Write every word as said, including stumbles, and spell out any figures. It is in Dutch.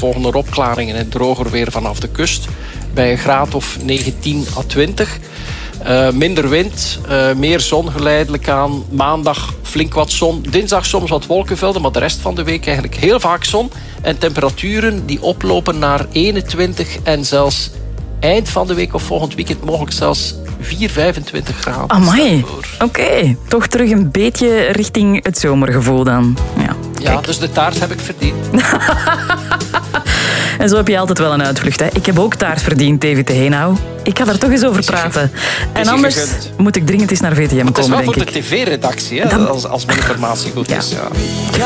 volgen er opklaringen en droger weer vanaf de kust. Bij een graad of negentien à twintig. Uh, minder wind, uh, meer zon geleidelijk aan. Maandag flink wat zon. Dinsdag soms wat wolkenvelden, maar de rest van de week eigenlijk heel vaak zon. En temperaturen die oplopen naar eenentwintig en zelfs eind van de week of volgend weekend mogelijk zelfs vier, vijfentwintig graden. Amai, oké. Okay. Toch terug een beetje richting het zomergevoel dan. Ja, ja, dus de taart heb ik verdiend. En zo heb je altijd wel een uitvlucht. Hè. Ik heb ook taart verdiend, David de Heenau. Ik ga daar toch eens over praten. En anders moet ik dringend eens naar V T M komen, denk ik. Het is wel voor de tv-redactie, hè, als, als mijn informatie goed ja. is. Ja.